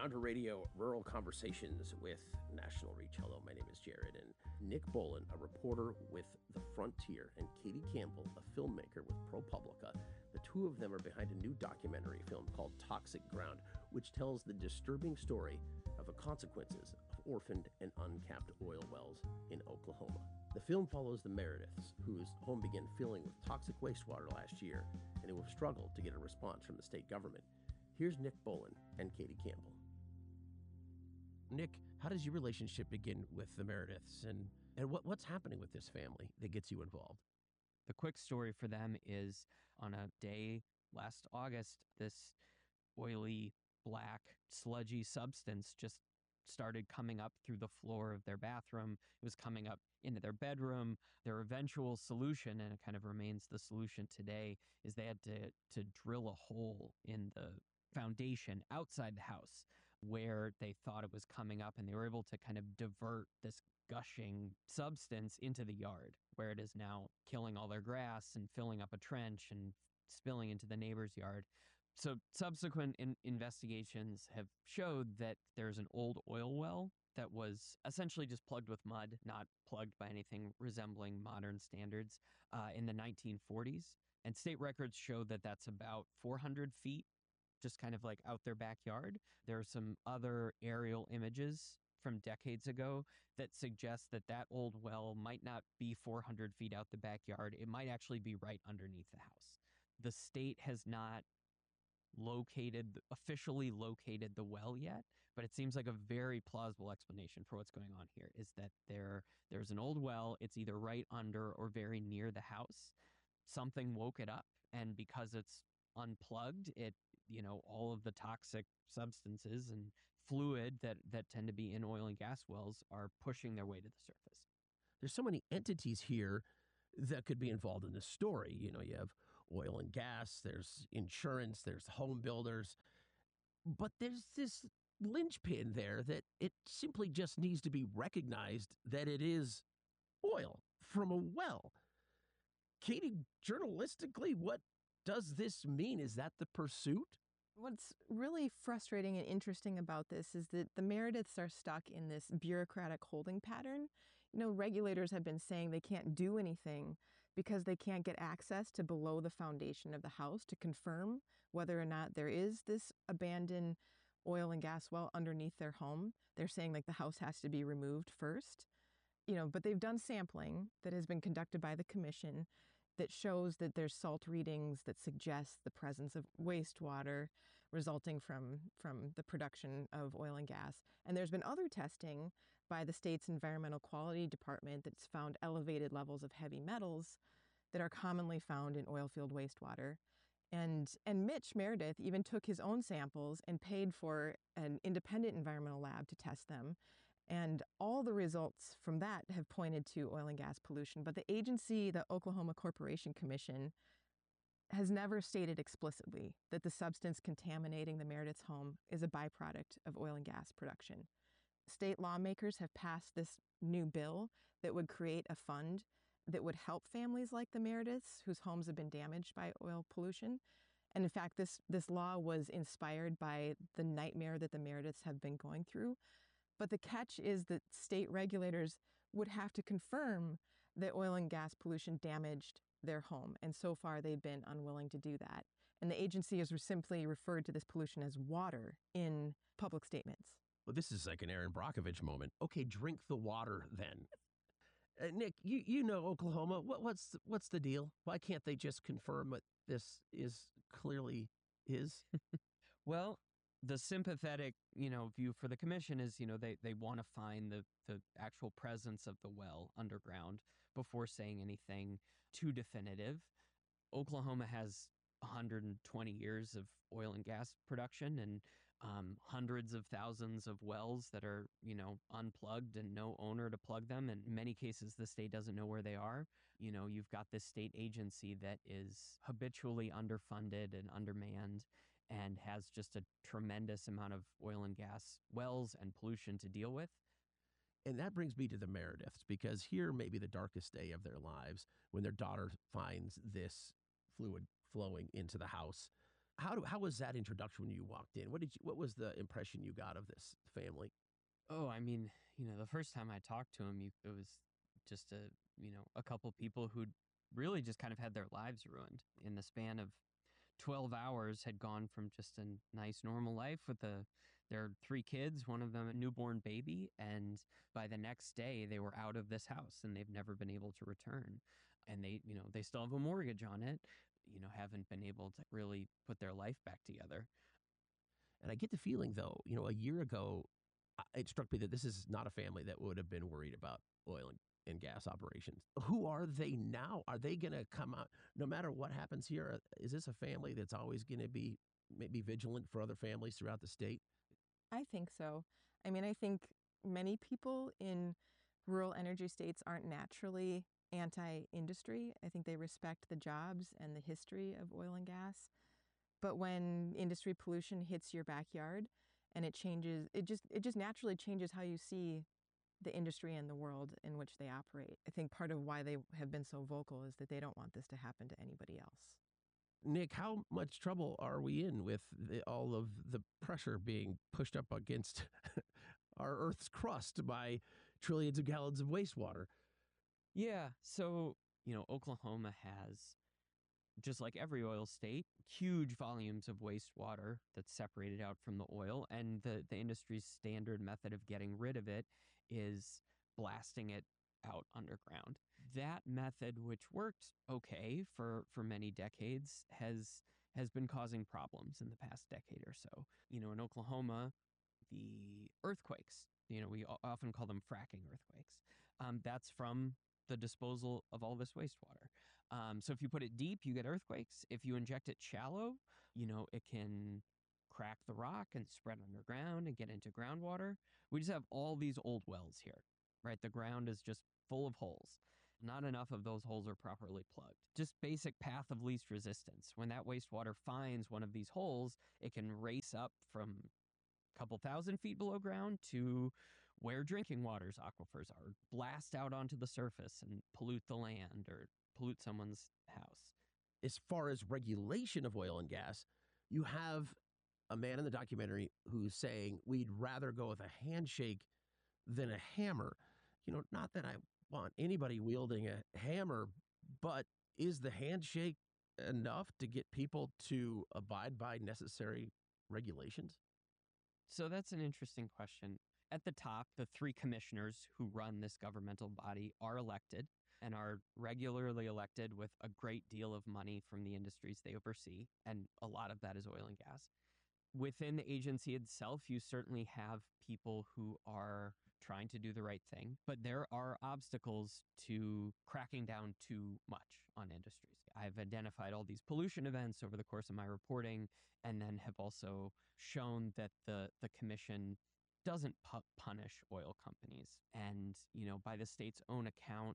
Yonder Radio Rural Conversations with National Reach. Hello, my name is Jared, and Nick Bolin, a reporter with The Frontier, and Katie Campbell, a filmmaker with ProPublica. The two of them are behind a new documentary film called Toxic Ground, which tells the disturbing story of the consequences of orphaned and uncapped oil wells in Oklahoma. The film follows the Merediths, whose home began filling with toxic wastewater last year, and who have struggled to get a response from the state government. Here's Nick Bolin and Katie Campbell. Nick, how does your relationship begin with the Merediths, and what's happening with this family that gets you involved? The quick story for them is on a day last August, this oily, black, sludgy substance just started coming up through the floor of their bathroom. It was coming up into their bedroom. Their eventual solution, and it kind of remains the solution today, is they had to drill a hole in the foundation outside the house where they thought it was coming up, and they were able to kind of divert this gushing substance into the yard where it is now killing all their grass and filling up a trench and spilling into the neighbor's yard. So subsequent investigations have showed that there's an old oil well that was essentially just plugged with mud, not plugged by anything resembling modern standards, in the 1940s. And state records show that that's about 400 feet, just kind of like out their backyard. There are some other aerial images from decades ago that suggest that that old well might not be 400 feet out the backyard. It might actually be right underneath the house. The state has not officially located the well yet, but it seems like a very plausible explanation for what's going on here is that there's an old well. It's either right under or very near the house. Something woke it up, and because it's unplugged, all of the toxic substances and fluid that tend to be in oil and gas wells are pushing their way to the surface. There's so many entities here that could be involved in this story. You have oil and gas, there's insurance, there's home builders, but there's this linchpin there that it simply just needs to be recognized that it is oil from a well. Katie, journalistically, what does this mean? Is that the pursuit? What's really frustrating and interesting about this is that the Merediths are stuck in this bureaucratic holding pattern. Regulators have been saying they can't do anything because they can't get access to below the foundation of the house to confirm whether or not there is this abandoned oil and gas well underneath their home. They're saying the house has to be removed first. But they've done sampling that has been conducted by the commission that shows that there's salt readings that suggest the presence of wastewater resulting from the production of oil and gas. And there's been other testing by the state's Environmental Quality Department that's found elevated levels of heavy metals that are commonly found in oil field wastewater. And Mitch Meredith even took his own samples and paid for an independent environmental lab to test them. And all the results from that have pointed to oil and gas pollution. But the agency, the Oklahoma Corporation Commission, has never stated explicitly that the substance contaminating the Meredith's home is a byproduct of oil and gas production. State lawmakers have passed this new bill that would create a fund that would help families like the Merediths whose homes have been damaged by oil pollution. And in fact, this law was inspired by the nightmare that the Merediths have been going through. But the catch is that state regulators would have to confirm that oil and gas pollution damaged their home. And so far, they've been unwilling to do that. And the agency has simply referred to this pollution as water in public statements. Well, this is like an Aaron Brockovich moment. Okay, drink the water then. Nick, you know Oklahoma. What's the deal? Why can't they just confirm what this is clearly is? Well, the sympathetic, view for the commission is, they want to find the actual presence of the well underground before saying anything too definitive. Oklahoma has 120 years of oil and gas production and hundreds of thousands of wells that are, unplugged and no owner to plug them. And in many cases, the state doesn't know where they are. You've got this state agency that is habitually underfunded and undermanned and has just a tremendous amount of oil and gas wells and pollution to deal with. And that brings me to the Merediths, because here may be the darkest day of their lives when their daughter finds this fluid flowing into the house. How was that introduction when you walked in? What was the impression you got of this family? Oh, I mean, the first time I talked to him, it was just a couple people who'd really just kind of had their lives ruined in the span of 12 hours, had gone from just a nice normal life with their three kids, one of them a newborn baby, and by the next day they were out of this house and they've never been able to return. And they still have a mortgage on it, haven't been able to really put their life back together. And I get the feeling, though, a year ago, it struck me that this is not a family that would have been worried about oil and gas operations. Who are they now? Are they going to come out no matter what happens here? Is this a family that's always going to be maybe vigilant for other families throughout the state? I think so. I mean, I think many people in rural energy states aren't naturally anti-industry. I think they respect the jobs and the history of oil and gas. But when industry pollution hits your backyard and it changes, it just naturally changes how you see the industry and the world in which they operate. I think part of why they have been so vocal is that they don't want this to happen to anybody else. Nick, how much trouble are we in with all of the pressure being pushed up against our Earth's crust by trillions of gallons of wastewater? Yeah. So, Oklahoma has, just like every oil state, huge volumes of wastewater that's separated out from the oil. And the industry's standard method of getting rid of it is blasting it out underground. That method, which worked okay for many decades, has been causing problems in the past decade or so. In Oklahoma, the earthquakes, we often call them fracking earthquakes. That's from the disposal of all this wastewater. So if you put it deep, you get earthquakes. If you inject it shallow, it can crack the rock and spread underground and get into groundwater. We just have all these old wells here, right? The ground is just full of holes. Not enough of those holes are properly plugged. Just basic path of least resistance. When that wastewater finds one of these holes, it can race up from a couple thousand feet below ground to where drinking water's aquifers are, blast out onto the surface and pollute the land or pollute someone's house. As far as regulation of oil and gas, you have a man in the documentary who's saying we'd rather go with a handshake than a hammer. Not that I want anybody wielding a hammer, but is the handshake enough to get people to abide by necessary regulations? So that's an interesting question. At the top, the three commissioners who run this governmental body are elected and are regularly elected with a great deal of money from the industries they oversee, and a lot of that is oil and gas. Within the agency itself, you certainly have people who are trying to do the right thing, but there are obstacles to cracking down too much on industries. I've identified all these pollution events over the course of my reporting, and then have also shown that the commission doesn't punish oil companies. And, by the state's own account,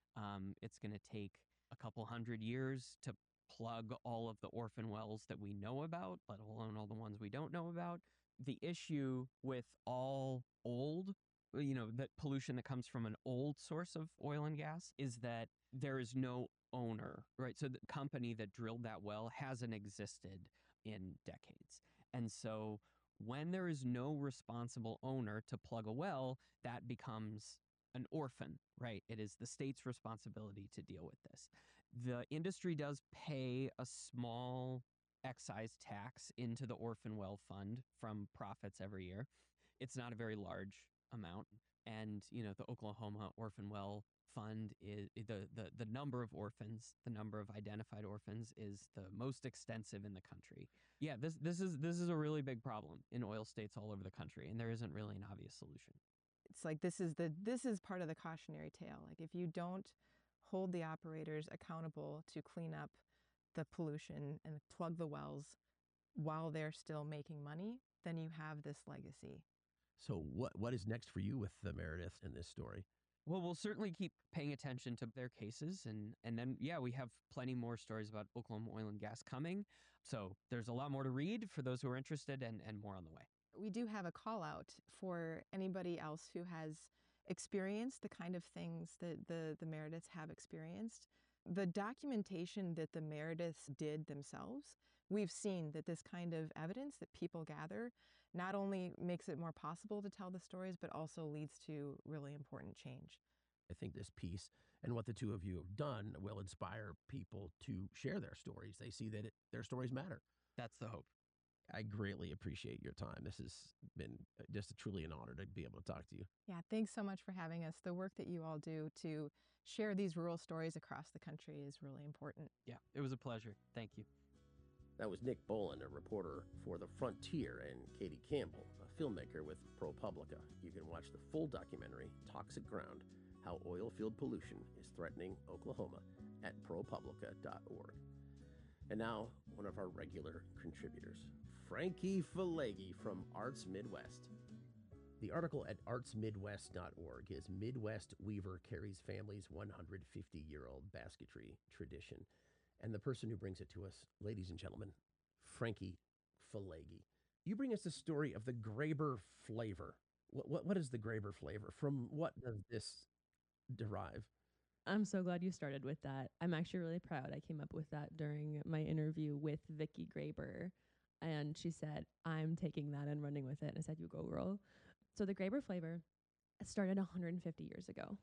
it's going to take a couple hundred years to plug all of the orphan wells that we know about, let alone all the ones we don't know about. The issue with all old, that pollution that comes from an old source of oil and gas is that there is no owner, right? So the company that drilled that well hasn't existed in decades. And so when there is no responsible owner to plug a well, that becomes an orphan, right? It is the state's responsibility to deal with this. The industry does pay a small excise tax into the orphan well fund from profits every year. It's not a very large amount. And, the Oklahoma Orphan Well Fund is the number of orphans, the number of identified orphans is the most extensive in the country. Yeah, this is a really big problem in oil states all over the country, and there isn't really an obvious solution. It's like this is part of the cautionary tale. Like if you don't hold the operators accountable to clean up the pollution and plug the wells while they're still making money, then you have this legacy. So what is next for you with the Meredith in this story? Well, we'll certainly keep paying attention to their cases. And then, yeah, we have plenty more stories about Oklahoma oil and gas coming. So there's a lot more to read for those who are interested, and more on the way. We do have a call out for anybody else who has experienced the kind of things that the Merediths have experienced. The documentation that the Merediths did themselves we've seen that this kind of evidence that people gather not only makes it more possible to tell the stories, but also leads to really important change. I think this piece and what the two of you have done will inspire people to share their stories. They see that their stories matter. That's the hope. I greatly appreciate your time. This has been just truly an honor to be able to talk to you. Yeah, thanks so much for having us. The work that you all do to share these rural stories across the country is really important. Yeah, it was a pleasure. Thank you. That was Nick Bolin, a reporter for The Frontier, and Katie Campbell, a filmmaker with ProPublica. You can watch the full documentary, Toxic Ground, How Oil Field Pollution is Threatening Oklahoma, at ProPublica.org. And now, one of our regular contributors, Frankie Falegi from Arts Midwest. The article at artsmidwest.org is Midwest Weaver Carries Family's 150-year-old basketry tradition. And the person who brings it to us, ladies and gentlemen, Frankie Falegi. You bring us the story of the Graber flavor. What is the Graber flavor? From what does this derive? I'm so glad you started with that. I'm actually really proud. I came up with that during my interview with Vicki Graber. And she said, I'm taking that and running with it. And I said, you go, girl. So the Graber flavor started 150 years ago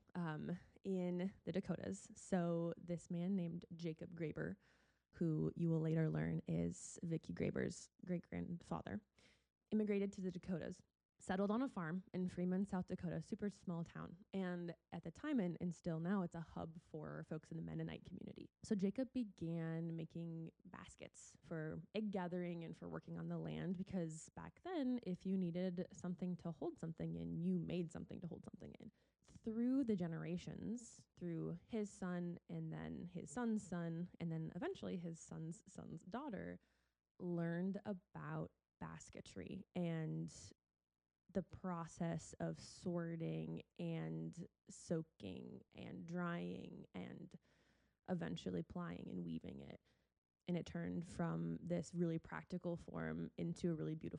in the Dakotas. So this man named Jacob Graber, who you will later learn is Vicki Graber's great-grandfather, immigrated to the Dakotas, settled on a farm in Freeman, South Dakota, super small town. And at the time, and still now, it's a hub for folks in the Mennonite community. So Jacob began making baskets for egg gathering and for working on the land, because back then, if you needed something to hold something in, you made something to hold something in. Through the generations, through his son and then his son's son, and then eventually his son's daughter, learned about basketry and the process of sorting and soaking and drying and eventually plying and weaving it. And it turned from this really practical form into a really beautiful